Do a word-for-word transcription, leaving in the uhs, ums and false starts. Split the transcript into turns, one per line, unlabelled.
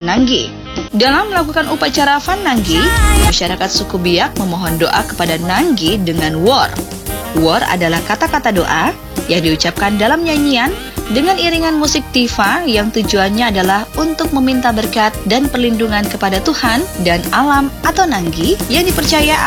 Nanggi. Dalam melakukan upacara Fan Nanggi, masyarakat suku Biak memohon doa kepada Nanggi dengan wor. Wor adalah kata-kata doa yang diucapkan dalam nyanyian dengan iringan musik tifa yang tujuannya adalah untuk meminta berkat dan perlindungan kepada Tuhan dan alam atau Nanggi yang dipercaya